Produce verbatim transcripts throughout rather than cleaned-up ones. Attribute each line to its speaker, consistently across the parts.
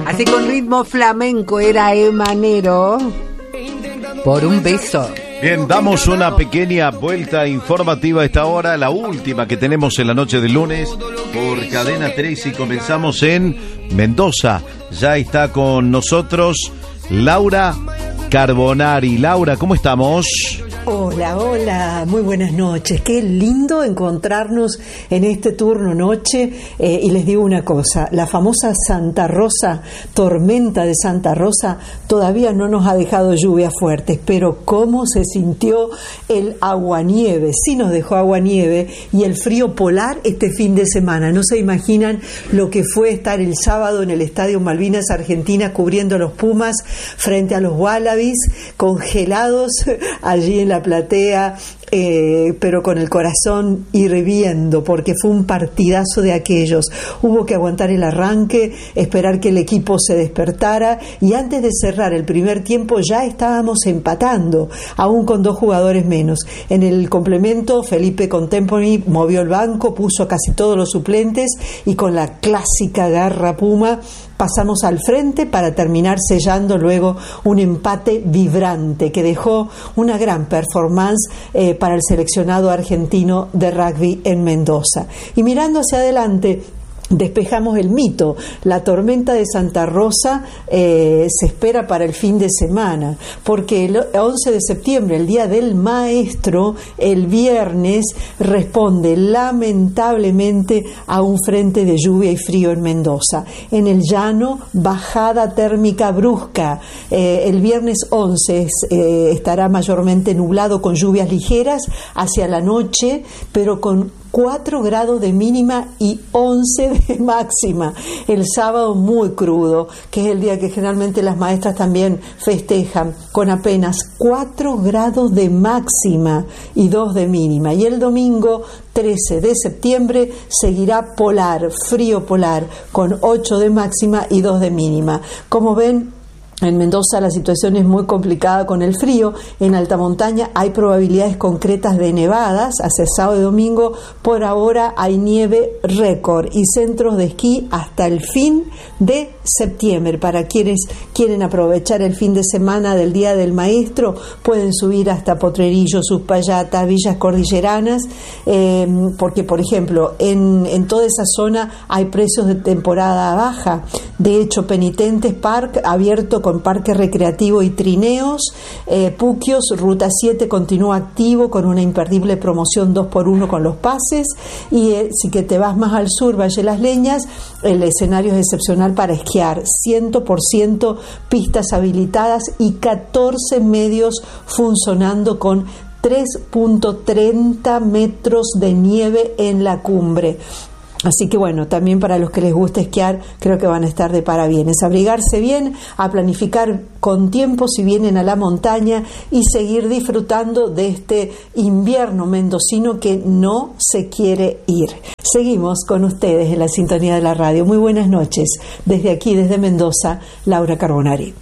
Speaker 1: Así con ritmo flamenco era Emanero. Por un beso.
Speaker 2: Bien, damos una pequeña vuelta informativa a esta hora, la última que tenemos en la noche del lunes por Cadena tres, y comenzamos en Mendoza. Ya está con nosotros Laura Carbonari. Laura, ¿cómo estamos?
Speaker 3: Hola, hola, muy buenas noches. Qué lindo encontrarnos en este turno noche. Eh, y les digo una cosa, la famosa Santa Rosa, tormenta de Santa Rosa, todavía no nos ha dejado lluvias fuertes, pero cómo se sintió el aguanieve. Sí nos dejó aguanieve y el frío polar este fin de semana. No se imaginan lo que fue estar el sábado en el Estadio Malvinas Argentina cubriendo los Pumas frente a los Wallabies, congelados allí en la platea, eh, pero con el corazón hirviendo, porque fue un partidazo de aquellos. Hubo que aguantar el arranque, esperar que el equipo se despertara, y antes de cerrar el primer tiempo ya estábamos empatando, aún con dos jugadores menos. En el complemento, Felipe Contemporary movió el banco, puso casi todos los suplentes, y con la clásica garra Puma pasamos al frente para terminar sellando luego un empate vibrante que dejó una gran performance eh, para el seleccionado argentino de rugby en Mendoza. Y mirando hacia adelante, despejamos el mito. La tormenta de Santa Rosa eh, se espera para el fin de semana, porque el once de septiembre, el Día del Maestro, el viernes, responde lamentablemente a un frente de lluvia y frío en Mendoza. En el llano, bajada térmica brusca. Eh, el viernes once eh, estará mayormente nublado con lluvias ligeras hacia la noche, pero con cuatro grados de mínima y once de máxima. El sábado muy crudo, que es el día que generalmente las maestras también festejan, con apenas cuatro grados de máxima y dos de mínima. Y el domingo trece de septiembre seguirá polar, frío polar, con ocho de máxima y dos de mínima. Como ven, en Mendoza la situación es muy complicada con el frío. En alta montaña hay probabilidades concretas de nevadas hacia sábado y domingo. Por ahora hay nieve récord y centros de esquí hasta el fin de septiembre. Para quienes quieren aprovechar el fin de semana del Día del Maestro, pueden subir hasta Potrerillo, Uspallata, Villas Cordilleranas, eh, porque por ejemplo en, en toda esa zona hay precios de temporada baja. De hecho, Penitentes Park abierto con con parque recreativo y trineos. eh, Puquios, Ruta siete continúa activo con una imperdible promoción dos por uno con los pases, y eh, si que te vas más al sur, Valle Las Leñas, el escenario es excepcional para esquiar, cien por ciento pistas habilitadas y catorce medios funcionando con tres punto treinta metros de nieve en la cumbre. Así que bueno, también para los que les gusta esquiar, creo que van a estar de parabienes. Abrigarse bien, a planificar con tiempo si vienen a la montaña, y seguir disfrutando de este invierno mendocino que no se quiere ir. Seguimos con ustedes en la sintonía de la radio. Muy buenas noches. Desde aquí, desde Mendoza, Laura Carbonari.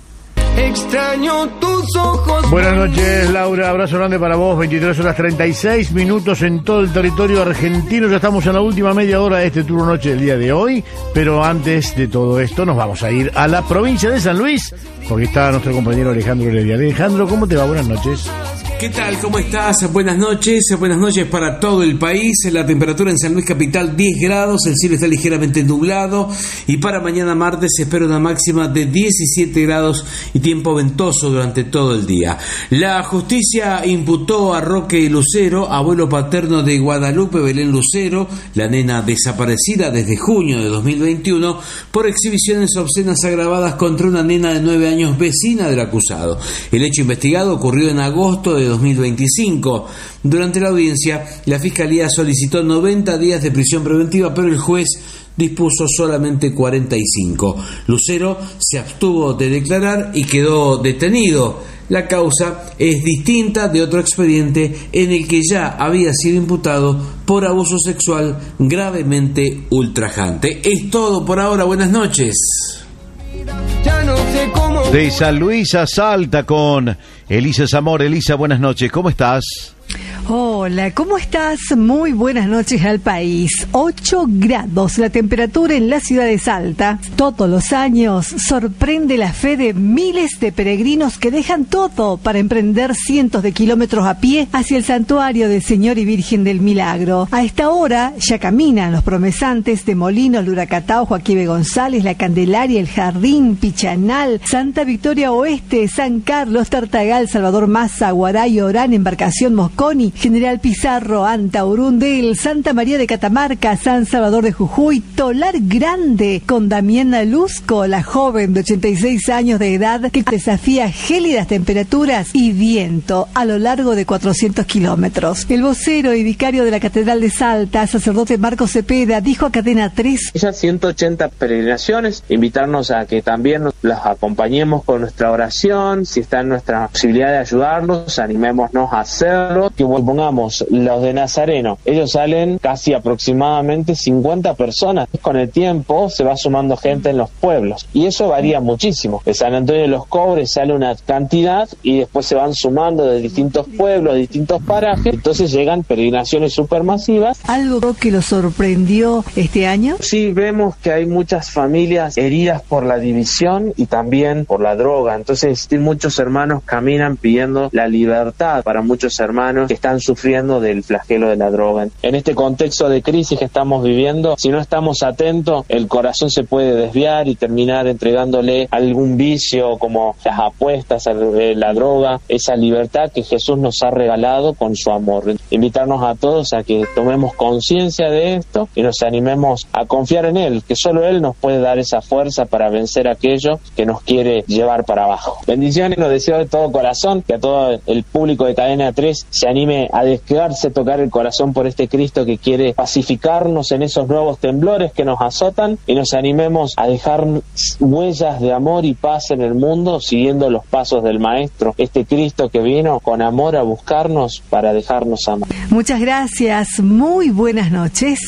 Speaker 4: Extraño tus ojos.
Speaker 5: Buenas noches, Laura, abrazo grande para vos. Veintitrés horas treinta y seis minutos en todo el territorio argentino. Ya estamos en la última media hora de este turno noche del día de hoy, pero antes de todo esto nos vamos a ir a la provincia de San Luis, porque está nuestro compañero Alejandro Heredia. Alejandro, ¿cómo te va? Buenas noches.
Speaker 6: ¿Qué tal? ¿Cómo estás? Buenas noches, buenas noches para todo el país. La temperatura en San Luis capital diez grados, el cielo está ligeramente nublado, y para mañana martes se espera una máxima de diecisiete grados y tiempo ventoso durante todo el día. La justicia imputó a Roque Lucero, abuelo paterno de Guadalupe Belén Lucero, la nena desaparecida desde junio de dos mil veintiuno, por exhibiciones obscenas agravadas contra una nena de nueve años vecina del acusado. El hecho investigado ocurrió en agosto de dos mil veinticinco. Durante la audiencia, la Fiscalía solicitó noventa días de prisión preventiva, pero el juez dispuso solamente cuarenta y cinco. Lucero se abstuvo de declarar y quedó detenido. La causa es distinta de otro expediente en el que ya había sido imputado por abuso sexual gravemente ultrajante. Es todo por ahora. Buenas noches.
Speaker 4: Ya no sé cómo.
Speaker 2: De San Luis a Salta con Elisa Zamor. Elisa, buenas noches, ¿cómo estás?
Speaker 7: Hola, ¿cómo estás? Muy buenas noches al país. ocho grados la temperatura en la ciudad de Salta. Todos los años sorprende la fe de miles de peregrinos que dejan todo para emprender cientos de kilómetros a pie hacia el santuario del Señor y Virgen del Milagro. A esta hora ya caminan los promesantes de Molinos, Luracatao, Joaquín González, La Candelaria, El Jardín, Pichanal, Santa Victoria Oeste, San Carlos, Tartagal, Salvador Massa, Guaray, Orán, Embarcación Mosconi, General Pizarro, Anta, Urundel, Santa María de Catamarca, San Salvador de Jujuy, Tolar Grande, con Damiana Luzco, la joven de ochenta y seis años de edad que desafía gélidas temperaturas y viento a lo largo de cuatrocientos kilómetros. El vocero y vicario de la Catedral de Salta, sacerdote Marcos Cepeda, dijo a Cadena tres:
Speaker 8: esas ciento ochenta peregrinaciones, invitarnos a que también las acompañemos con nuestra oración, si está en nuestra posibilidad de ayudarlos, animémonos a hacerlo, que pongamos los de Nazareno, ellos salen casi aproximadamente cincuenta personas, con el tiempo se va sumando gente en los pueblos y eso varía muchísimo. De San Antonio de los Cobres sale una cantidad y después se van sumando de distintos pueblos, de distintos parajes, entonces llegan peregrinaciones supermasivas.
Speaker 7: ¿Algo que lo sorprendió este año?
Speaker 8: Sí, vemos que hay muchas familias heridas por la división y también por la droga, entonces muchos hermanos caminan pidiendo la libertad para muchos hermanos que están sufriendo del flagelo de la droga. En este contexto de crisis que estamos viviendo, si no estamos atentos, el corazón se puede desviar y terminar entregándole algún vicio como las apuestas, la droga, esa libertad que Jesús nos ha regalado con su amor. Invitarnos a todos a que tomemos conciencia de esto y nos animemos a confiar en Él, que solo Él nos puede dar esa fuerza para vencer aquello que nos quiere llevar para abajo. Bendiciones, los deseo de todo corazón, que a todo el público de Cadena tres se anime a desquedarse, tocar el corazón por este Cristo que quiere pacificarnos en esos nuevos temblores que nos azotan y nos animemos a dejar huellas de amor y paz en el mundo siguiendo los pasos del Maestro, este Cristo que vino con amor a buscarnos para dejarnos amar.
Speaker 7: Muchas gracias, muy buenas noches.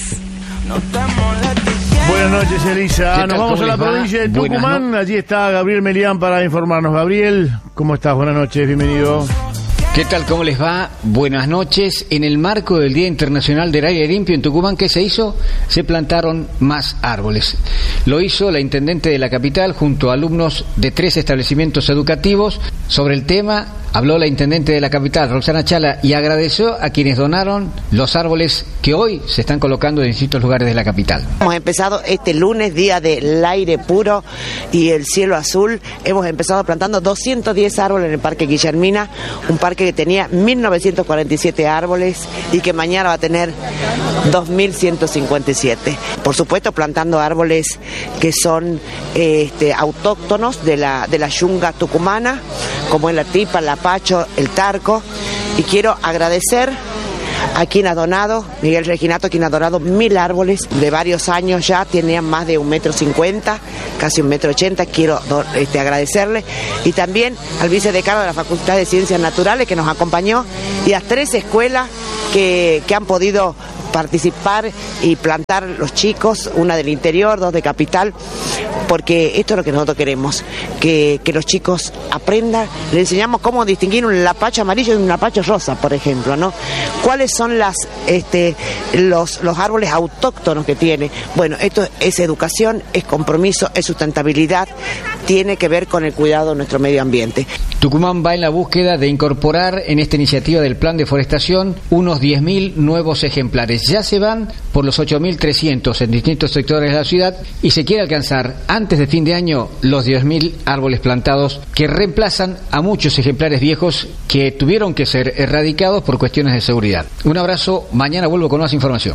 Speaker 5: Buenas noches, Elisa. Nos vamos a la provincia de Tucumán. Allí está Gabriel Melián para informarnos. Gabriel, ¿cómo estás? Buenas noches, bienvenido.
Speaker 9: ¿Qué tal? ¿Cómo les va? Buenas noches. En el marco del Día Internacional del Aire Limpio en Tucumán, ¿qué se hizo? Se plantaron más árboles. Lo hizo la intendente de la capital junto a alumnos de tres establecimientos educativos. Sobre el tema habló la intendente de la capital, Roxana Chala, y agradeció a quienes donaron los árboles que hoy se están colocando en distintos lugares de la capital.
Speaker 10: Hemos empezado este lunes, día del aire puro y el cielo azul. Hemos empezado plantando doscientos diez árboles en el Parque Guillermina, un parque que tenía mil novecientos cuarenta y siete árboles y que mañana va a tener dos mil ciento cincuenta y siete. Por supuesto, plantando árboles que son este, autóctonos de la, de la yunga tucumana, como es la tipa, la pacho, el tarco. Y quiero agradecer a quien ha donado, Miguel Reginato, quien ha donado mil árboles de varios años ya, tenían más de un metro cincuenta, casi un metro ochenta, quiero este, agradecerle, y también al vicedecano de la Facultad de Ciencias Naturales que nos acompañó, y a tres escuelas que, que han podido participar y plantar los chicos, una del interior, dos de capital, porque esto es lo que nosotros queremos, que, que los chicos aprendan, le enseñamos cómo distinguir un lapacho amarillo de un lapacho rosa, por ejemplo, ¿no? ¿Cuáles son las este los, los árboles autóctonos que tiene? Bueno, esto es educación, es compromiso, es sustentabilidad, tiene que ver con el cuidado de nuestro medio ambiente.
Speaker 9: Tucumán va en la búsqueda de incorporar en esta iniciativa del Plan de Forestación unos diez mil nuevos ejemplares. Ya se van por los ocho mil trescientos en distintos sectores de la ciudad y se quiere alcanzar antes de fin de año los diez mil árboles plantados que reemplazan a muchos ejemplares viejos que tuvieron que ser erradicados por cuestiones de seguridad. Un abrazo, mañana vuelvo con más información.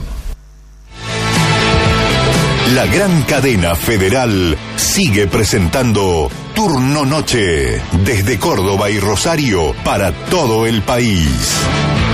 Speaker 11: La gran cadena federal sigue presentando Turno Noche desde Córdoba y Rosario para todo el país.